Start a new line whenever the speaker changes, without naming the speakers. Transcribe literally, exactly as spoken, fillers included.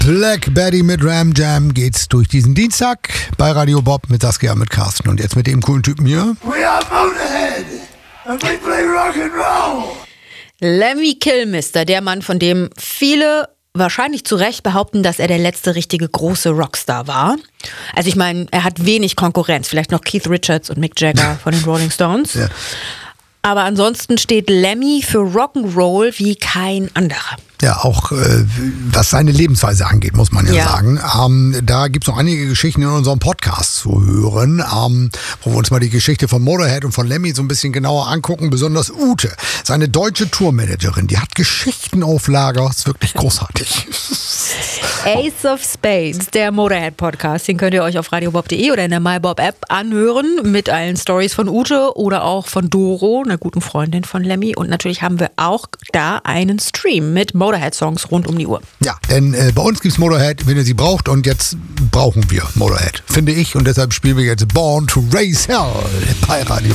Black Betty mit Ram Jam geht's durch diesen Dienstag bei Radio Bob mit Saskia, mit Carsten und jetzt mit dem coolen Typen hier.
We are Motorhead and we play rock and roll.
Lemmy Kilmister, der Mann, von dem viele wahrscheinlich zu Recht behaupten, dass er der letzte richtige große Rockstar war. Also ich meine, er hat wenig Konkurrenz, vielleicht noch Keith Richards und Mick Jagger von den Rolling Stones. Ja. Aber ansonsten steht Lemmy für Rock'n'Roll wie kein anderer.
Ja, auch äh, was seine Lebensweise angeht, muss man ja, ja. sagen. Ähm, da gibt's noch einige Geschichten in unserem Podcast zu hören, ähm, wo wir uns mal die Geschichte von Motorhead und von Lemmy so ein bisschen genauer angucken. Besonders Ute, seine deutsche Tourmanagerin, die hat Geschichten auf Lager. Ist wirklich großartig.
Ace of Spades, der Motorhead-Podcast, den könnt ihr euch auf radiobob punkt de oder in der MyBob-App anhören mit allen Stories von Ute oder auch von Doro, einer guten Freundin von Lemmy. Und natürlich haben wir auch da einen Stream mit Motorhead-Songs rund um die Uhr.
Ja, denn äh, bei uns gibt's Motorhead, wenn ihr sie braucht, und jetzt brauchen wir Motorhead, finde ich, und deshalb spielen wir jetzt Born to Raise Hell bei Radio